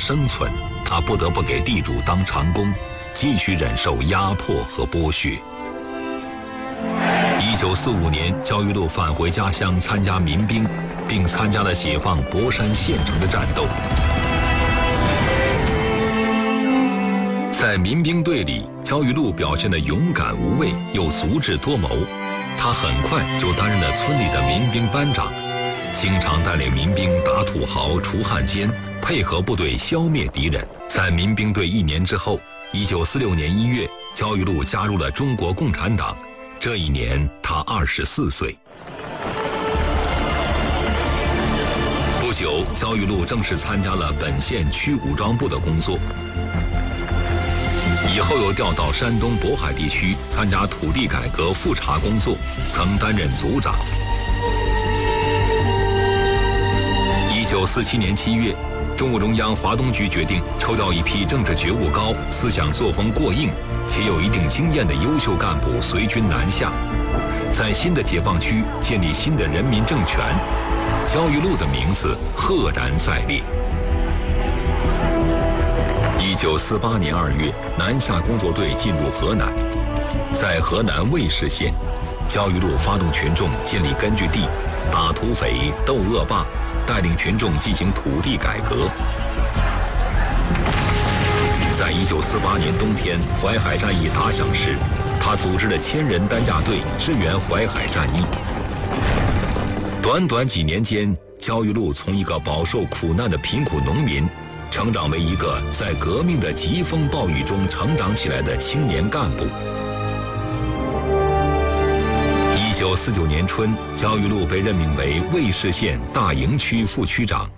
生存，他不得不给地主当长工，继续忍受压迫和剥削。1945年，焦裕禄返回家乡参加民兵，并参加了解放博山县城的战斗。在民兵队里，焦裕禄表现得勇敢无畏，又足智多谋。他很快就担任了村里的民兵班长，经常带领民兵打土豪、除汉奸，配合部队消灭敌人。在民兵队1年之后，1946年1月，焦裕禄加入了中国共产党。这一年，他24岁。不久，焦裕禄正式参加了本县区武装部的工作。以后又调到山东渤海地区参加土地改革复查工作，曾担任组长。1947年7月，中共中央华东局决定抽调一批政治觉悟高、思想作风过硬且有一定经验的优秀干部随军南下，在新的解放区建立新的人民政权。焦裕禄的名字赫然在列。1948年2月，南下工作队进入河南，在河南魏氏县，焦裕禄发动群众建立根据地，打土匪、斗恶霸，带领群众进行土地改革。在1948年冬天，淮海战役打响时，他组织了1000人担架队支援淮海战役。短短几年间，焦裕禄从一个饱受苦难的贫苦农民，成长为一个在革命的疾风暴雨中成长起来的青年干部。1949年春，焦裕禄被任命为魏氏县大营区副区长。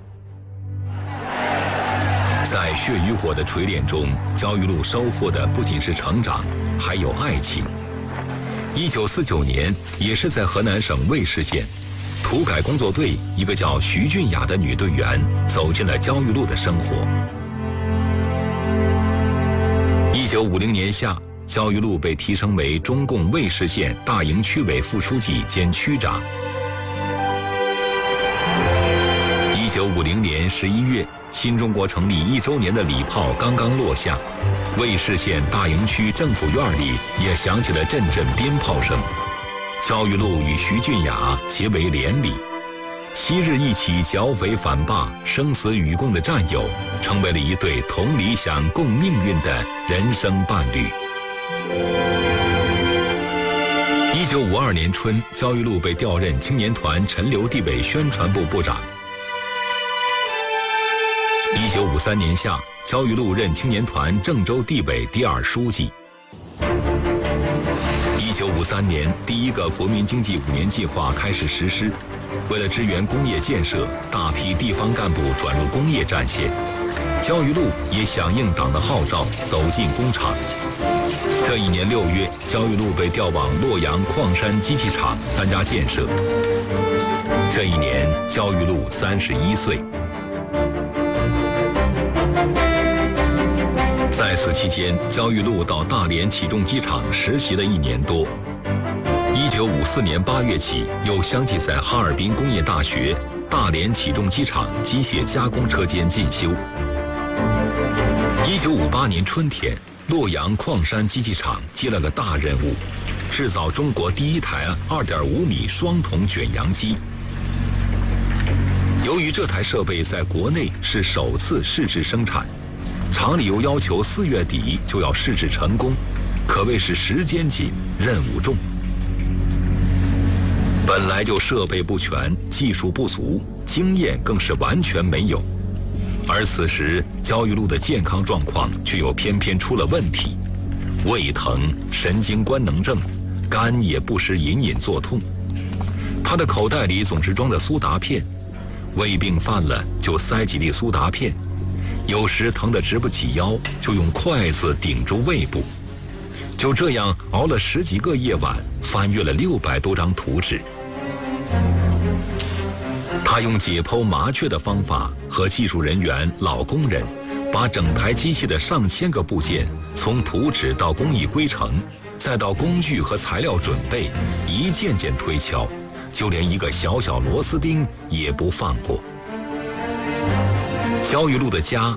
在血与火的锤炼中，焦裕禄收获的不仅是成长，还有爱情。1949年，也是在河南省魏氏县，土改工作队一个叫徐俊雅的女队员走进了焦裕禄的生活。1950年夏，焦裕禄被提升为中共魏氏县大营区委副书记兼区长。1950年11月，新中国成立1周年的礼炮刚刚落下，魏氏县大营区政府院里也响起了阵阵鞭炮声。焦裕禄与徐俊雅结为连理，7日一起剿匪反霸、生死与共的战友，成为了一对同理想共命运的人生伴侣。1952年春，焦裕禄被调任青年团陈留地委宣传部部长。1953年夏，焦裕禄任青年团郑州地委第2书记。1953年，第一个国民经济5年计划开始实施。为了支援工业建设，大批地方干部转入工业战线。焦裕禄也响应党的号召，走进工厂。这一年6月，焦裕禄被调往洛阳矿山机器厂参加建设。这一年，焦裕禄31岁。在此期间，焦裕禄到大连起重机厂实习了1年多。1954年8月起，又相继在哈尔滨工业大学、大连起重机厂机械加工车间进修。1958年春天，洛阳矿山机器厂接了个大任务，制造中国第一台2.5米双筒卷扬机。由于这台设备在国内是首次试制生产，厂里又要求4月底就要试制成功，可谓是时间紧、任务重。本来就设备不全、技术不足、经验更是完全没有，而此时焦裕禄的健康状况却又偏偏出了问题，胃疼、神经官能症，肝也不时隐隐作痛。他的口袋里总是装着苏打片，胃病犯了就塞几粒苏打片，有时疼得直不起腰，就用筷子顶住胃部。就这样熬了10几个夜晚，翻阅了600多张图纸。他用解剖麻雀的方法和技术人员、老工人，把整台机器的上千个部件，从图纸到工艺规程，再到工具和材料准备，一件件推敲，就连一个小小螺丝钉也不放过。焦裕禄的家